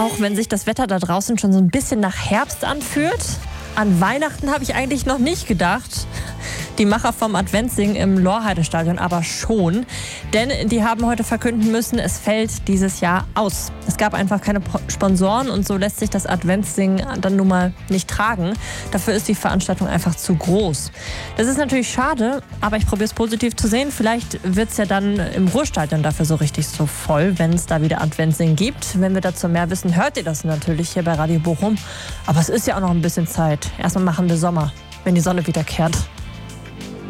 Auch wenn sich das Wetter da draußen schon so ein bisschen nach Herbst anfühlt. An Weihnachten habe ich eigentlich noch nicht gedacht. Die Macher vom Adventssingen im Lorheide-Stadion aber schon. Denn die haben heute verkünden müssen, es fällt dieses Jahr aus. Es gab einfach keine Sponsoren und so lässt sich das Adventssingen dann nun mal nicht tragen. Dafür ist die Veranstaltung einfach zu groß. Das ist natürlich schade, aber ich probiere es positiv zu sehen. Vielleicht wird es ja dann im Ruhrstadion dafür so richtig so voll, wenn es da wieder Adventssingen gibt. Wenn wir dazu mehr wissen, hört ihr das natürlich hier bei Radio Bochum. Aber es ist ja auch noch ein bisschen Zeit. Erstmal machen wir Sommer, wenn die Sonne wiederkehrt.